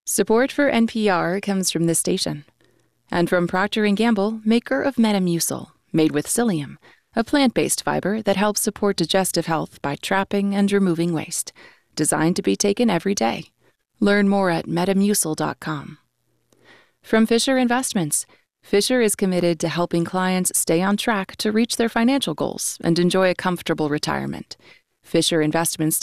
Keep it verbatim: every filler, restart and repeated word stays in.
Support for N P R comes from this station and from Procter and Gamble, maker of Metamucil, made with psyllium, a plant-based fiber that helps support digestive health by trapping and removing waste, designed to be taken every day. Learn more at metamucil dot com. From Fisher Investments, Fisher is committed to helping clients stay on track to reach their financial goals and enjoy a comfortable retirement. Fisher Investments